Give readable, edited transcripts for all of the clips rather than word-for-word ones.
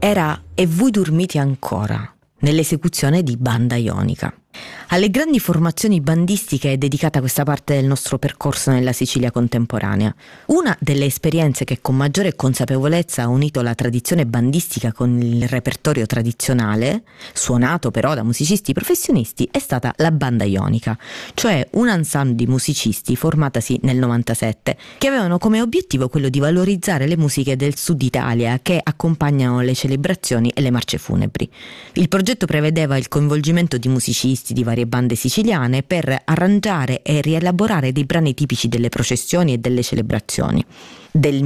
era E voi dormite ancora, nell'esecuzione di Banda Ionica. Alle grandi formazioni bandistiche è dedicata questa parte del nostro percorso nella Sicilia contemporanea. Una delle esperienze che con maggiore consapevolezza ha unito la tradizione bandistica con il repertorio tradizionale, suonato però da musicisti professionisti, è stata la Banda Ionica, cioè un ensemble di musicisti formatasi nel 97 che avevano come obiettivo quello di valorizzare le musiche del sud Italia che accompagnano le celebrazioni e le marce funebri. Il progetto prevedeva il coinvolgimento di musicisti di varie bande siciliane per arrangiare e rielaborare dei brani tipici delle processioni e delle celebrazioni. Del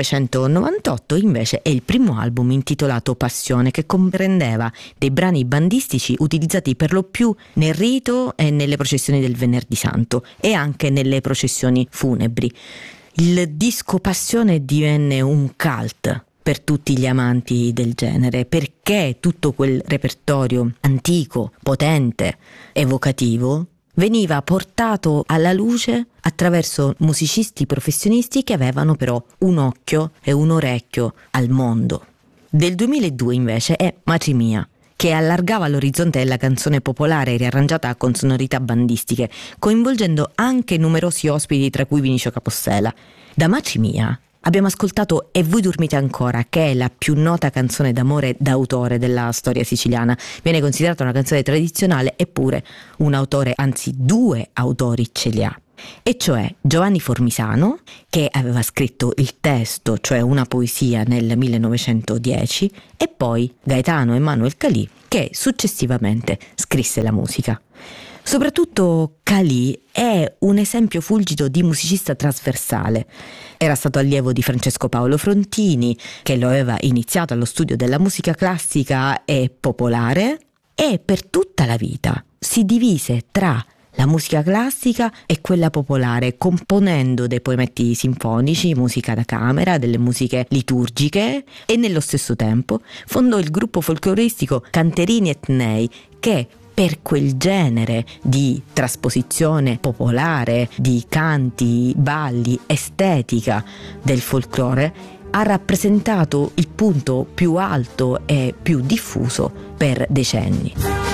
1998 invece è il primo album intitolato Passione, che comprendeva dei brani bandistici utilizzati per lo più nel rito e nelle processioni del Venerdì Santo e anche nelle processioni funebri. Il disco Passione divenne un cult per tutti gli amanti del genere, perché tutto quel repertorio antico, potente, evocativo veniva portato alla luce attraverso musicisti professionisti che avevano però un occhio e un orecchio al mondo. Del 2002 invece è Maci Mia, che allargava l'orizzonte della canzone popolare riarrangiata con sonorità bandistiche, coinvolgendo anche numerosi ospiti tra cui Vinicio Capossela. Da Maci Mia abbiamo ascoltato E voi dormite ancora, che è la più nota canzone d'amore d'autore della storia siciliana. Viene considerata una canzone tradizionale, eppure un autore, anzi due autori ce li ha. E cioè Giovanni Formisano, che aveva scritto il testo, cioè una poesia nel 1910, e poi Gaetano Emanuel Calì, che successivamente scrisse la musica. Soprattutto Calì è un esempio fulgido di musicista trasversale. Era stato allievo di Francesco Paolo Frontini, che lo aveva iniziato allo studio della musica classica e popolare, e per tutta la vita si divise tra la musica classica e quella popolare, componendo dei poemetti sinfonici, musica da camera, delle musiche liturgiche, e nello stesso tempo fondò il gruppo folcloristico Canterini Etnei, che per quel genere di trasposizione popolare, di canti, balli, estetica del folklore, ha rappresentato il punto più alto e più diffuso per decenni.